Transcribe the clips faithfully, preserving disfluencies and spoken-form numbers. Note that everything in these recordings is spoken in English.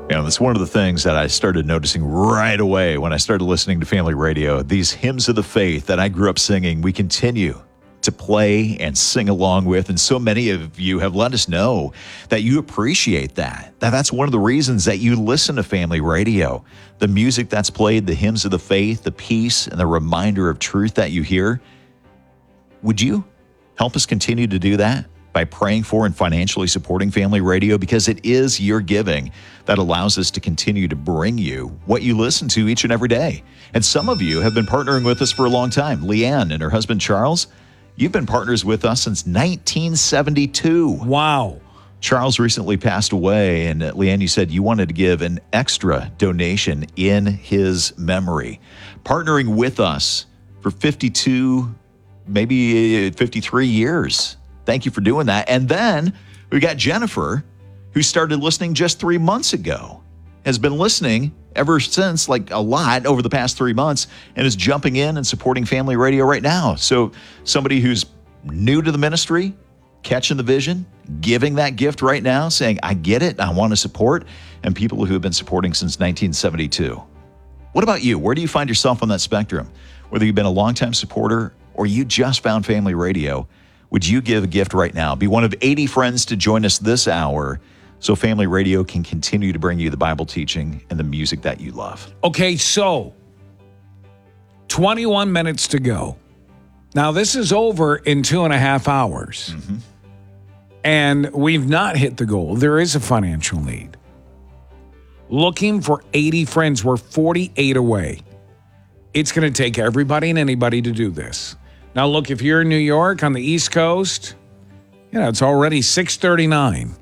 You know, that's one of the things that I started noticing right away when I started listening to Family Radio. These hymns of the faith that I grew up singing, we continue to play and sing along with. And so many of you have let us know that you appreciate that. That that's one of the reasons that you listen to Family Radio. The music that's played, the hymns of the faith, the peace, and the reminder of truth that you hear. Would you help us continue to do that by praying for and financially supporting Family Radio? Because it is your giving that allows us to continue to bring you what you listen to each and every day. And some of you have been partnering with us for a long time. Leanne and her husband, Charles, you've been partners with us since nineteen seventy-two. Wow. Charles recently passed away, and uh, Leanne, you said you wanted to give an extra donation in his memory. Partnering with us for fifty-two, maybe fifty-three years. Thank you for doing that. And then we got Jennifer, who started listening just three months ago, has been listening ever since, like a lot over the past three months, and is jumping in and supporting Family Radio right now. So somebody who's new to the ministry, catching the vision, giving that gift right now, saying, I get it, I want to support, and people who have been supporting since nineteen seventy-two. What about you? Where do you find yourself on that spectrum? Whether you've been a longtime supporter or you just found Family Radio, would you give a gift right now? Be one of eighty friends to join us this hour so Family Radio can continue to bring you the Bible teaching and the music that you love. Okay, so twenty-one minutes to go. Now, this is over in two and a half hours. Mm-hmm. And we've not hit the goal. There is a financial need. Looking for eighty friends. We're forty-eight away. It's going to take everybody and anybody to do this. Now, look, if you're in New York on the East Coast, you know, it's already six thirty-nine.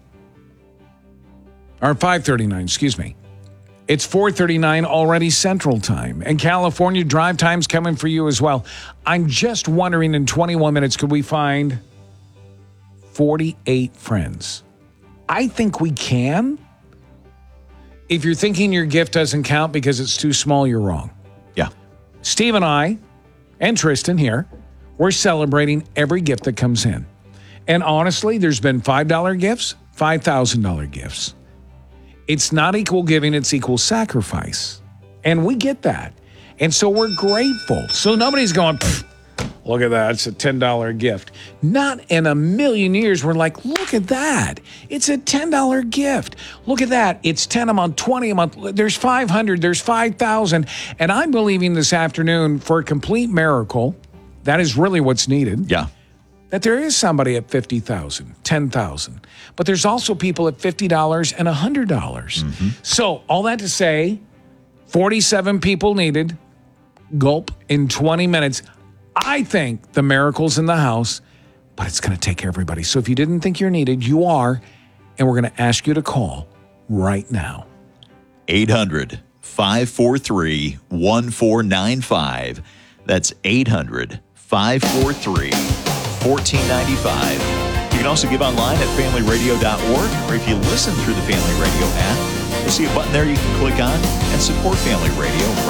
Or five thirty-nine, excuse me. It's four thirty-nine already Central Time. And California drive time's coming for you as well. I'm just wondering, in twenty-one minutes, could we find forty-eight friends? I think we can. If you're thinking your gift doesn't count because it's too small, you're wrong. Yeah. Steve and I, and Tristan here, we're celebrating every gift that comes in. And honestly, there's been five dollar gifts, five thousand dollar gifts. It's not equal giving, it's equal sacrifice. And we get that. And so we're grateful. So nobody's going, look at that, it's a ten dollar gift. Not in a million years. We're like, look at that. It's a ten dollar gift. Look at that. It's ten a month, twenty a month. There's five hundred, there's five thousand. And I'm believing this afternoon for a complete miracle. That is really what's needed. Yeah. That there is somebody at fifty thousand, ten thousand, but there's also people at fifty dollars and one hundred dollars. Mm-hmm. So all that to say, forty-seven people needed, gulp, in twenty minutes. I think the miracle's in the house, but it's going to take everybody. So if you didn't think you're needed, you are, and we're going to ask you to call right now. eight hundred, five four three, one four nine five. That's eight hundred, five four three, one four nine five. You can also give online at family radio dot org, or if you listen through the Family Radio app, you'll see a button there you can click on and support Family Radio